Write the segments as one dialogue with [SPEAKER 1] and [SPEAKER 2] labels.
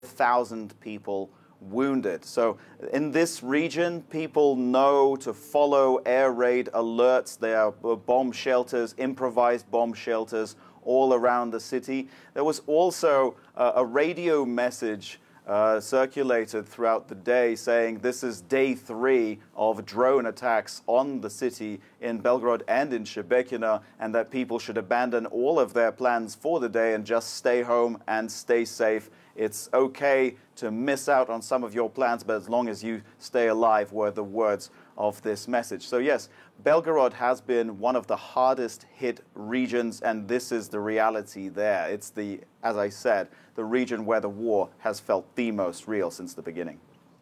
[SPEAKER 1] 1,000 people wounded. So in this region, people know to follow air raid alerts. There are bomb shelters, improvised bomb shelters all around the city. There was also a radio message circulated throughout the day saying this is day 3 of drone attacks on the city in Belgorod and in Shebekyina, and that people should abandon all of their plans for the day and just stay home and stay safe. It's okay to miss out on some of your plans, but as long as you stay alive, were the words of this message. So yes, Belgorod has been one of the hardest hit regions, and this is the reality there. It's as I said, the region where the war has felt the most real since the beginning.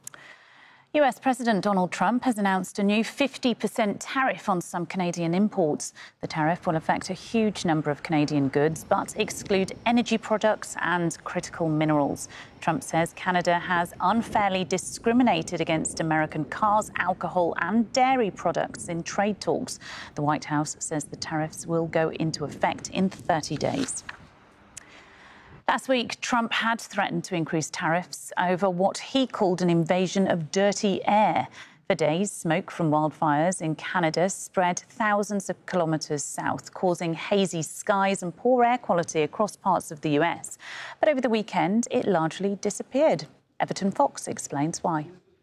[SPEAKER 2] US President Donald Trump has announced a new 50% tariff on some Canadian imports. The tariff will affect a huge number of Canadian goods, but exclude energy products and critical minerals. Trump says Canada has unfairly discriminated against American cars, alcohol and dairy products in trade talks. The White House says the tariffs will go into effect in 30 days. Last week, Trump had threatened to increase tariffs over what he called an invasion of dirty air. For days, smoke from wildfires in Canada spread thousands of kilometres south, causing hazy skies and poor air quality across parts of the US. But over the weekend, it largely disappeared. Everton Fox explains why.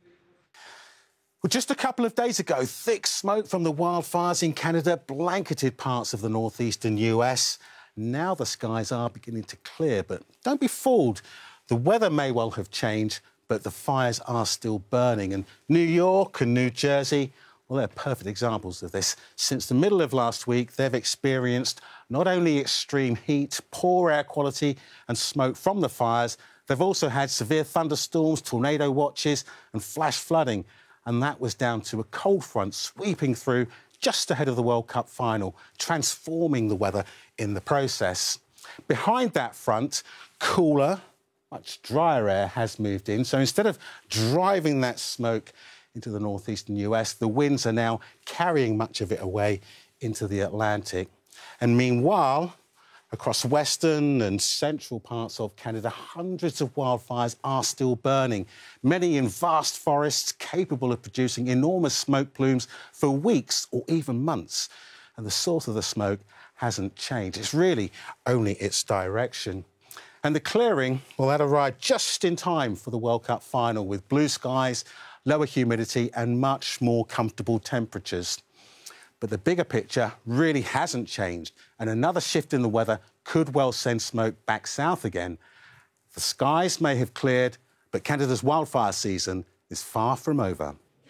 [SPEAKER 3] Well, just a couple of days ago, thick smoke from the wildfires in Canada blanketed parts of the northeastern US. Now the skies are beginning to clear, but don't be fooled. The weather may well have changed, but the fires are still burning. And New York and New Jersey, well, they're perfect examples of this. Since the middle of last week, they've experienced not only extreme heat, poor air quality and smoke from the fires, they've also had severe thunderstorms, tornado watches and flash flooding. And that was down to a cold front sweeping through just ahead of the World Cup final, transforming the weather in the process. Behind that front, cooler, much drier air has moved in. So instead of driving that smoke into the northeastern US, the winds are now carrying much of it away into the Atlantic. And meanwhile, across western and central parts of Canada, hundreds of wildfires are still burning, many in vast forests capable of producing enormous smoke plumes for weeks or even months. And the source of the smoke hasn't changed. It's really only its direction. And the clearing, well, that arrived just in time for the World Cup final, with blue skies, lower humidity and much more comfortable temperatures. But the bigger picture really hasn't changed, and another shift in the weather could well send smoke back south again. The skies may have cleared, but Canada's wildfire season is far from over.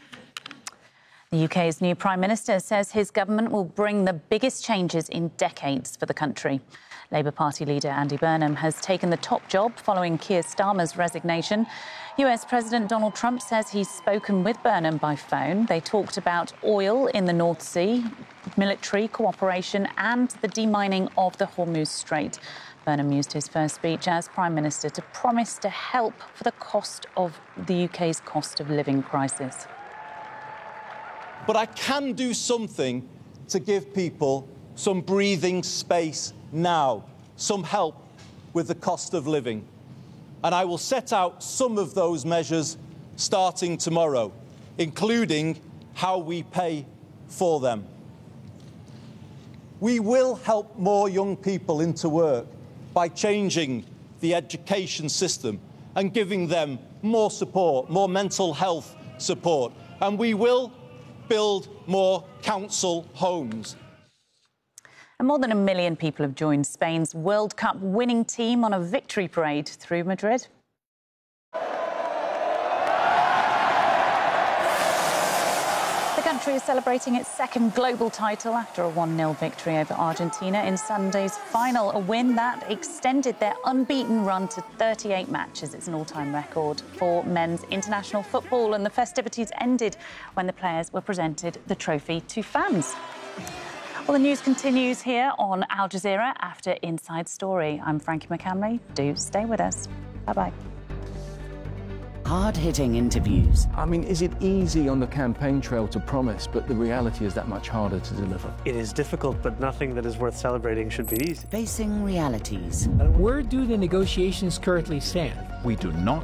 [SPEAKER 2] The UK's new Prime Minister says his government will bring the biggest changes in decades for the country. Labour Party leader Andy Burnham has taken the top job following Keir Starmer's resignation. US President Donald Trump says he's spoken with Burnham by phone. They talked about oil in the North Sea, military cooperation and the demining of the Hormuz Strait. Burnham used his first speech as Prime Minister to promise to help for the cost of the UK's cost of living crisis.
[SPEAKER 4] But I can do something to give people some breathing space now, some help with the cost of living. And I will set out some of those measures starting tomorrow, including how we pay for them. We will help more young people into work by changing the education system and giving them more support, more mental health support. And we will build more council homes.
[SPEAKER 2] And more than 1 million people have joined Spain's World Cup winning team on a victory parade through Madrid. The country is celebrating its second global title after a 1-0 victory over Argentina in Sunday's final, a win that extended their unbeaten run to 38 matches. It's an all-time record for men's international football, and the festivities ended when the players were presented the trophy to fans. Well, the news continues here on Al Jazeera after Inside Story. I'm Frankie McCamley. Do stay with us. Bye-bye.
[SPEAKER 5] Hard-hitting interviews.
[SPEAKER 6] I mean, is it easy on the campaign trail to promise, but the reality is that much harder to deliver?
[SPEAKER 7] It is difficult, but nothing that is worth celebrating should be easy.
[SPEAKER 5] Facing realities.
[SPEAKER 8] Where do the negotiations currently stand?
[SPEAKER 9] We do not